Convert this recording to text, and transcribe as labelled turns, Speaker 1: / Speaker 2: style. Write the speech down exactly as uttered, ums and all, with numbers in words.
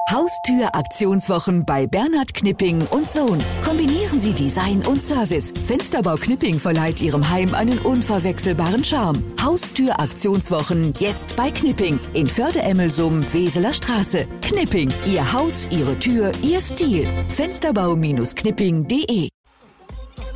Speaker 1: Haustür-Aktionswochen bei Bernhard Knipping und Sohn. Kombinieren Sie Design und Service. Fensterbau Knipping verleiht Ihrem Heim einen unverwechselbaren Charme. Haustür-Aktionswochen jetzt bei Knipping in Förde-Emmelsum, Weseler Straße. Knipping, Ihr Haus, Ihre Tür, Ihr Stil. Fensterbau Knipping punkt de